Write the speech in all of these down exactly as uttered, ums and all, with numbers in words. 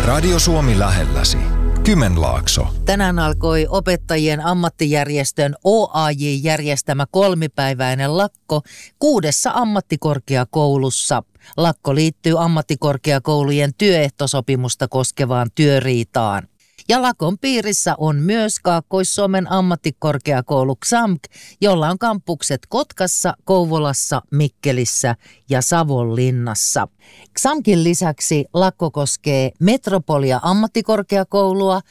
Radio Suomi lähelläsi. Kymenlaakso. Tänään alkoi opettajien ammattijärjestön O A J järjestämä kolmipäiväinen lakko kuudessa ammattikorkeakoulussa. Lakko liittyy ammattikorkeakoulujen työehtosopimusta koskevaan työriitaan. Ja lakon piirissä on myös Kaakkois-Suomen ammattikorkeakoulu X A M K, jolla on kampukset Kotkassa, Kouvolassa, Mikkelissä ja Savonlinnassa. X A M Kin lisäksi lakko koskee Metropolia ammattikorkeakoulua,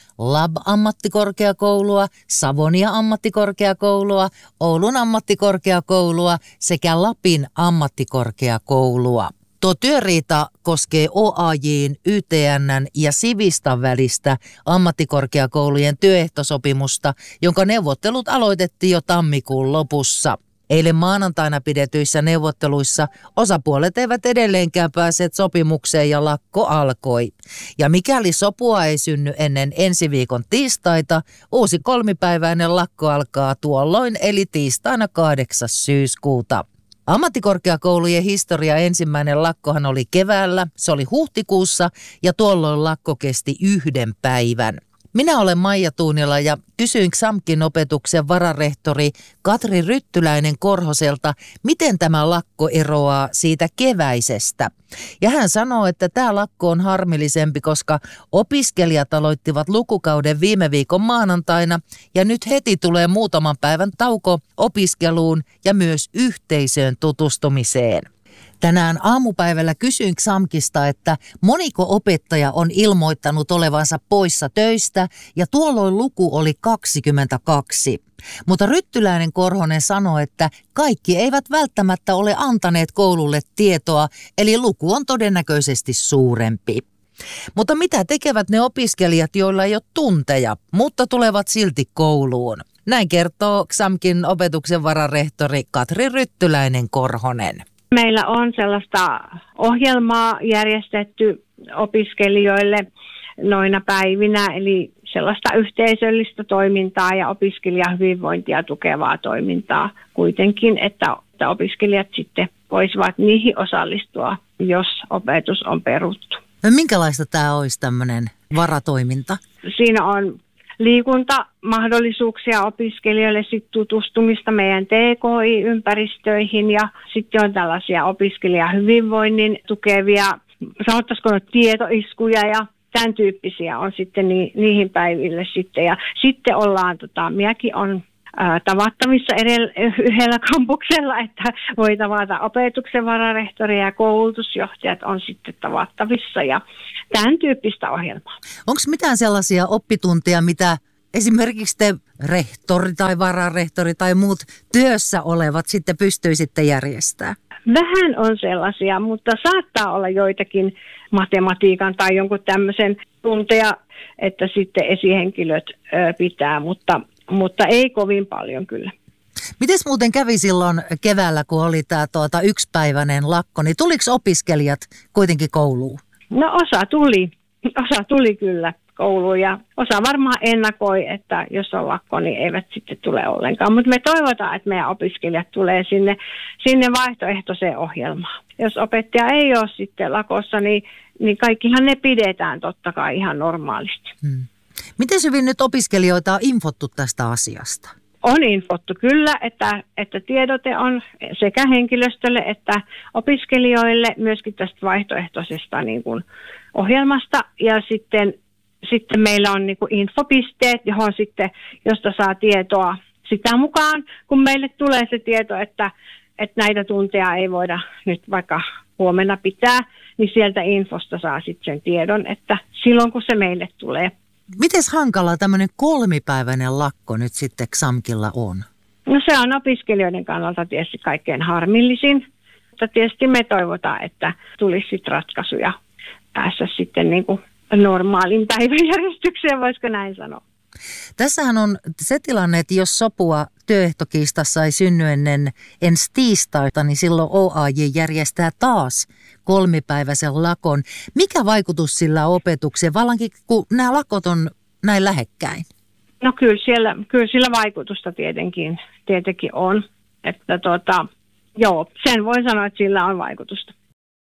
Lab-ammattikorkeakoulua, Savonia ammattikorkeakoulua, Oulun ammattikorkeakoulua sekä Lapin ammattikorkeakoulua. Tuo työriita koskee O A J:n, Y T N:n ja Sivistan välistä ammattikorkeakoulujen työehtosopimusta, jonka neuvottelut aloitettiin jo tammikuun lopussa. Eilen maanantaina pidetyissä neuvotteluissa osapuolet eivät edelleenkään päässeet sopimukseen ja lakko alkoi. Ja mikäli sopua ei synny ennen ensi viikon tiistaita, uusi kolmipäiväinen lakko alkaa tuolloin eli tiistaina kahdeksas syyskuuta. Ammattikorkeakoulujen historia ensimmäinen lakkohan oli keväällä, se oli huhtikuussa ja tuolloin lakko kesti yhden päivän. Minä olen Maija Tuunila ja kysyin X A M Kin opetuksen vararehtori Katri Ryttyläinen Korhoselta, miten tämä lakko eroaa siitä keväisestä. Ja hän sanoo, että tämä lakko on harmillisempi, koska opiskelijat aloittivat lukukauden viime viikon maanantaina ja nyt heti tulee muutaman päivän tauko opiskeluun ja myös yhteisöön tutustumiseen. Tänään aamupäivällä kysyin X A M Kista, että moniko opettaja on ilmoittanut olevansa poissa töistä ja tuolloin luku oli kaksikymmentäkaksi. Mutta Ryttyläinen Korhonen sanoi, että kaikki eivät välttämättä ole antaneet koululle tietoa, eli luku on todennäköisesti suurempi. Mutta mitä tekevät ne opiskelijat, joilla ei ole tunteja, mutta tulevat silti kouluun? Näin kertoo X A M Kin opetuksen vararehtori Katri Ryttyläinen Korhonen. Meillä on sellaista ohjelmaa järjestetty opiskelijoille noina päivinä, eli sellaista yhteisöllistä toimintaa ja opiskelijahyvinvointia tukevaa toimintaa kuitenkin, että, että opiskelijat sitten voisivat niihin osallistua, jos opetus on peruttu. Minkälaista tämä olisi tämmöinen varatoiminta? Siinä on liikuntamahdollisuuksia opiskelijoille, sit tutustumista meidän T K I-ympäristöihin ja sitten on tällaisia opiskelijahyvinvoinnin tukevia, sanottaisiko tietoiskuja ja tämän tyyppisiä on sitten ni, niihin päiville sitten. Ja sitten ollaan, tota, minäkin on ää, tavattavissa edellä, yhdellä kampuksella, että voi tavata opetuksen vararehtoria ja koulutusjohtajat on sitten tavattavissa ja tämän tyyppistä ohjelmaa. Onko mitään sellaisia oppitunteja, mitä esimerkiksi te rehtori tai vararehtori tai muut työssä olevat sitten pystyisitte järjestämään? Vähän on sellaisia, mutta saattaa olla joitakin matematiikan tai jonkun tämmöisen tunteja, että sitten esihenkilöt ö, pitää, mutta, mutta ei kovin paljon kyllä. Mites muuten kävi silloin keväällä, kun oli tämä tuota, yksipäiväinen lakko, niin tuliko opiskelijat kuitenkin kouluun? No osa tuli, osa tuli kyllä kouluun ja osa varmaan ennakoi, että jos on lakko, niin eivät sitten tule ollenkaan. Mutta me toivotaan, että meidän opiskelijat tulee sinne, sinne vaihtoehtoiseen ohjelmaan. Jos opettaja ei ole sitten lakossa, niin, niin kaikkihan ne pidetään totta kai ihan normaalisti. Hmm. Miten hyvin nyt opiskelijoita on infottu tästä asiasta? On infottu kyllä, että, että tiedote on sekä henkilöstölle että opiskelijoille myöskin tästä vaihtoehtoisesta niin kuin ohjelmasta. Ja sitten, sitten meillä on niin kuin infopisteet, johon sitten, josta saa tietoa sitä mukaan, kun meille tulee se tieto, että, että näitä tunteja ei voida nyt vaikka huomenna pitää, niin sieltä infosta saa sitten sen tiedon, että silloin kun se meille tulee. Mites hankala tämmöinen kolmipäiväinen lakko nyt sitten X A M Killa on? No se on opiskelijoiden kannalta tietysti kaikkein harmillisin, mutta tietysti me toivotaan, että tulisi sitten ratkaisuja päässä sitten niin kuin normaalin päiväjärjestykseen, voisiko näin sanoa. Tässähän on se tilanne, että jos sopua työehtokiistassa ei synny ennen ensi tiistaita, niin silloin O A J järjestää taas kolmipäiväisen lakon. Mikä vaikutus sillä on opetukseen, vallankin kun nämä lakot on näin lähekkäin? No kyllä, siellä, kyllä sillä vaikutusta tietenkin, tietenkin on. Että tota, joo, sen voi sanoa, että sillä on vaikutusta.